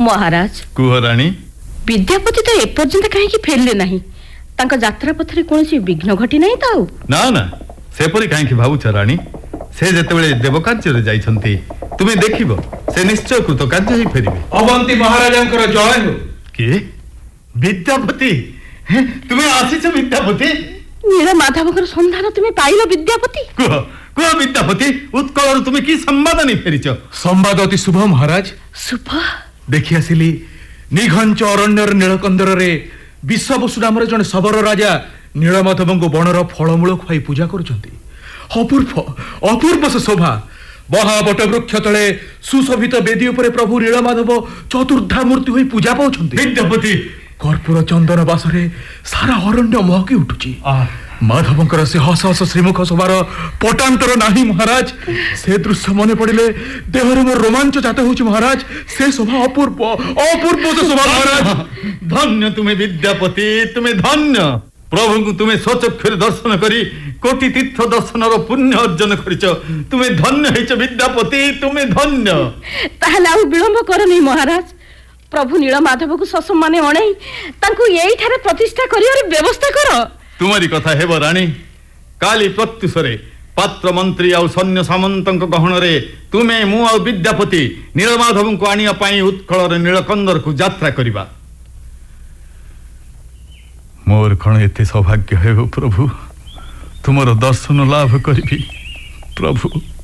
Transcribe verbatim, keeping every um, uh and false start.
महाराज कुह रानी विद्यापति तो एपर्यंत कहीं फेरले नहीं तांका यात्रा पथरे कोनसी विघ्न घटी नहीं ताऊ ना ना सेपरी कहीं भावुछ रानी से जेतेबेले देवकार्य रे जाइछंती तुमे देखिबो से निश्चय कृत कार्य ही फेरिबे अवंती महाराजंकर जय हो के विद्यापति तुमे आसीछ विद्यापति नील माधवकर संधान तुमे पाइलो विद्यापति कुह कुह विद्यापति उत्कल तुमे की संवाद नहीं फेरिछ संवाद अति शुभ महाराज शुभ देखि आसिली निघंच अरण्यर नीलकंदर रे विश्ववसु नाम जने सबर राजा नीलमाधव बणर फलमूल खुआई पूजा करुछंती अपूर्व अपूर्व से शोभा महाबट वृक्ष तले सुशोभित वेदी उपरे प्रभु नीलमाधव चतुर्धा मूर्ति होई पूजा पाउछंती विद्यापति कर्पूर चंदन बासरे सारा अरण्य महकी उठुची माधवंकर से हस हस श्रीमुख शोभार पटांतर नाही महाराज से दृश्य मन पड़िले देहरे मोर रोमांच जात होची महाराज से शोभा अपूर्व अपूर्व से शोभा महाराज धन्य तुम्हें विद्यापति तुम्हें धन्य प्रभु को तुम्हें स्वचक्षुरे दर्शन करी कोटि तीर्थ दर्शन पुण्य अर्जन करिच तुम्हें धन्य हैच विद्यापति तुम्हें धन्य ताहले आ विलंब करनी महाराज प्रभु नीलमाधव को ससम्माने अणै तांको एई थारे प्रतिष्ठा करियर व्यवस्था करो तुम्हारी कथा हेब रानी काली प्रत्युषरे पात्र मंत्री आ सैन्य सामंतक गहन रे तुम्हें मु आ विद्यापति नीलमाधव को आनिया पाई उत्कल नीलकंदर को यात्रा करिबा मोर कण एते सौभाग्य हे प्रभु तुमर दर्शन लाभ करिबी प्रभु।